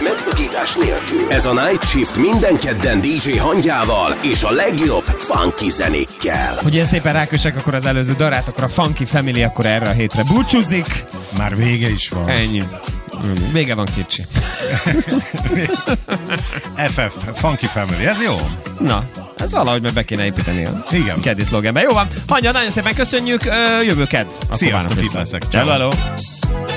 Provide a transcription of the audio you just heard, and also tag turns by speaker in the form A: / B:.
A: megszakítás nélkül. Ez a Night Shift minden kedden DJ hangjával és a legjobb funky zenékkel.
B: Hogy ilyen szépen rákösek, akkor az előző darát, akkor a Funky Family akkor erre a hétre búcsúzik.
C: Már vége is van.
B: Ennyi. Vége van, kicsi.
C: FF, Funky Family, ez jó?
B: Na, ez valahogy meg be kéne építeni a
C: igen.
B: keddi szlogenbe. Jó van, Hanya, nagyon szépen köszönjük, jövő kedd.
C: Sziasztok, itt leszek.
B: Hello.